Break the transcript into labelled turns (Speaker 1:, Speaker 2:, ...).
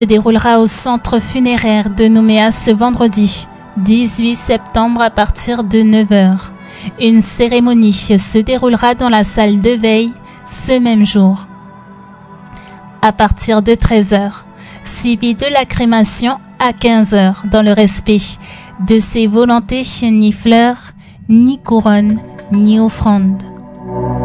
Speaker 1: Se déroulera au centre funéraire de Nouméa ce vendredi 18 septembre à partir de 9 heures. Une cérémonie se déroulera dans la salle de veille ce même jour à partir de 13 heures, suivi de la crémation à 15 heures dans le respect de ses volontés, ni fleurs, ni couronnes, ni offrandes.